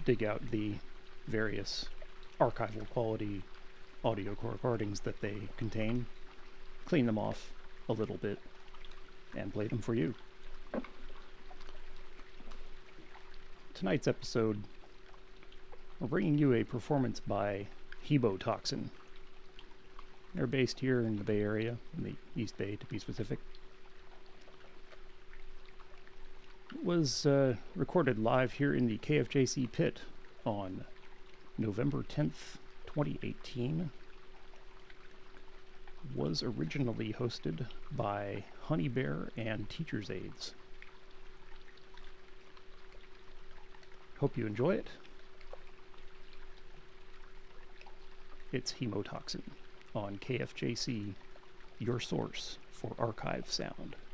dig out the various archival quality audio recordings that they contain, clean them off a little bit, and play them for you. Tonight's episode, we're bringing you a performance by Hebotoxin. They're based here in the Bay Area, in the East Bay to be specific. It was recorded live here in the KFJC pit on November 10th, 2018. Was originally hosted by Honey Bear and Teacher's Aids. Hope you enjoy it. It's Hebotoxin on KFJC, your source for archive sound.